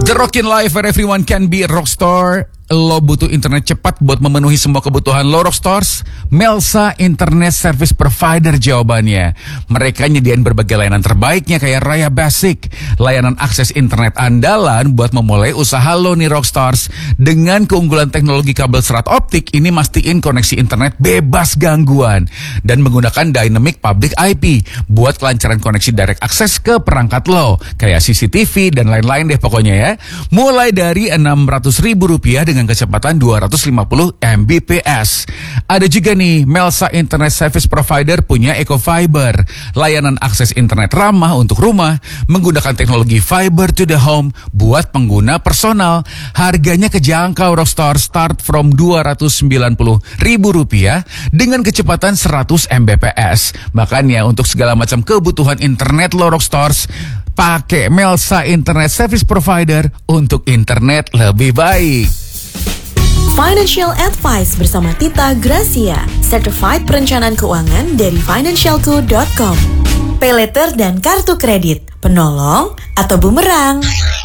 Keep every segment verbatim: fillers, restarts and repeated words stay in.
The Rockin' Life where everyone can be a rockstar. Lo butuh internet cepat buat memenuhi semua kebutuhan lo, Rockstars? Melsa Internet Service Provider jawabannya. Mereka nyediain berbagai layanan terbaiknya kayak Raya Basic, layanan akses internet andalan buat memulai usaha lo nih, Rockstars. Dengan keunggulan teknologi kabel serat optik, ini mastiin koneksi internet bebas gangguan. Dan menggunakan Dynamic Public I P buat kelancaran koneksi direct access ke perangkat lo, kayak C C T V dan lain-lain deh pokoknya ya. Mulai dari enam ratus ribu rupiah dengan dengan kecepatan dua ratus lima puluh megabit per second. Ada juga nih, Melsa Internet Service Provider punya Eco Fiber, layanan akses internet ramah untuk rumah, menggunakan teknologi fiber to the home buat pengguna personal. Harganya kejangkau, Rockstar, start from dua ratus sembilan puluh ribu rupiah dengan kecepatan seratus megabit per second. Makanya untuk segala macam kebutuhan internet lo, Rockstars, pakai Melsa Internet Service Provider untuk internet lebih baik. Financial Advice bersama Tita Gracia, Certified Perencanaan Keuangan dari financialku dot com. Pay letter dan kartu kredit, penolong atau bumerang?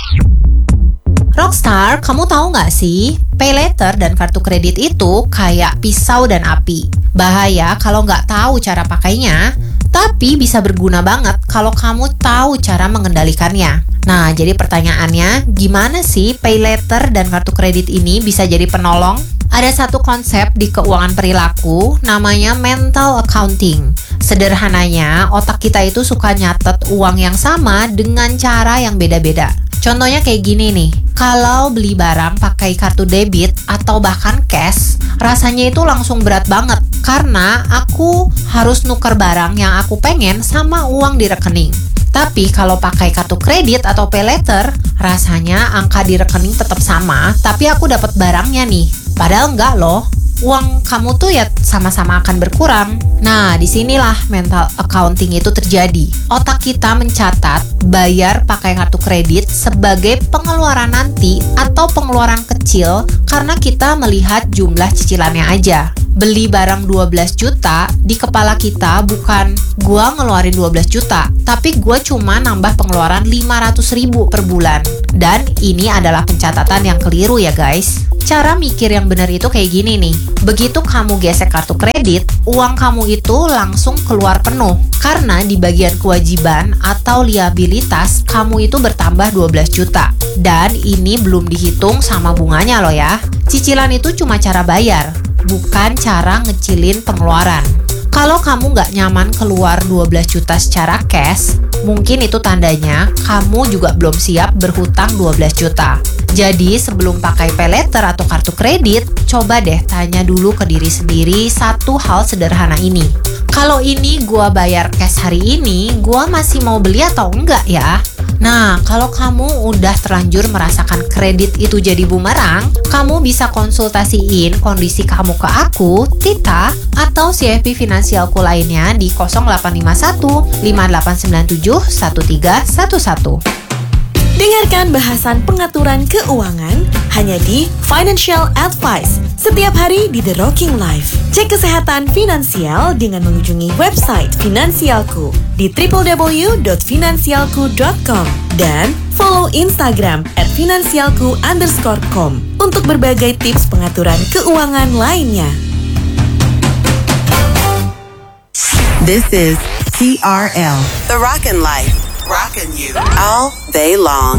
Rockstar, kamu tahu nggak sih? Pay letter dan kartu kredit itu kayak pisau dan api. Bahaya kalau nggak tahu cara pakainya, tapi bisa berguna banget kalau kamu tahu cara mengendalikannya. Nah, jadi pertanyaannya, gimana sih pay letter dan kartu kredit ini bisa jadi penolong? Ada satu konsep di keuangan perilaku, namanya mental accounting. Sederhananya, otak kita itu suka nyatet uang yang sama dengan cara yang beda-beda. Contohnya kayak gini nih, kalau beli barang pakai kartu debit atau bahkan cash, rasanya itu langsung berat banget karena aku harus nuker barang yang aku pengen sama uang di rekening. Tapi kalau pakai kartu kredit atau pay letter, rasanya angka di rekening tetap sama, tapi aku dapat barangnya nih. Padahal enggak loh. Uang kamu tuh ya sama-sama akan berkurang. Nah, disinilah mental accounting itu terjadi. Otak kita mencatat bayar pakai kartu kredit sebagai pengeluaran nanti atau pengeluaran kecil karena kita melihat jumlah cicilannya aja. Beli barang dua belas juta, di kepala kita bukan gua ngeluarin dua belas juta, tapi gua cuma nambah pengeluaran lima ratus ribu per bulan. Dan ini adalah pencatatan yang keliru ya guys. Cara mikir yang benar itu kayak gini nih. Begitu kamu gesek kartu kredit, uang kamu itu langsung keluar penuh. Karena di bagian kewajiban atau liabilitas, kamu itu bertambah dua belas juta. Dan ini belum dihitung sama bunganya loh ya. Cicilan itu cuma cara bayar, bukan cara ngecilin pengeluaran. Kalau kamu nggak nyaman keluar dua belas juta secara cash, mungkin itu tandanya kamu juga belum siap berhutang dua belas juta. Jadi sebelum pakai pay letter atau kartu kredit, coba deh tanya dulu ke diri sendiri satu hal sederhana ini. Kalau ini gua bayar cash hari ini, gua masih mau beli atau enggak ya? Nah, kalau kamu udah terlanjur merasakan kredit itu jadi bumerang, kamu bisa konsultasiin kondisi kamu ke aku, Tita, atau C F P Finansialku lainnya di nol delapan lima satu lima delapan sembilan tujuh satu tiga satu satu. Dengarkan bahasan pengaturan keuangan hanya di Financial Advice setiap hari di The Rocking Life. Cek kesehatan finansial dengan mengunjungi website Finansialku di w w w dot finansialku dot com dan follow Instagram at finansialku underscore com untuk berbagai tips pengaturan keuangan lainnya. This is T R L, The Rockin' Life. Rockin' you all day long.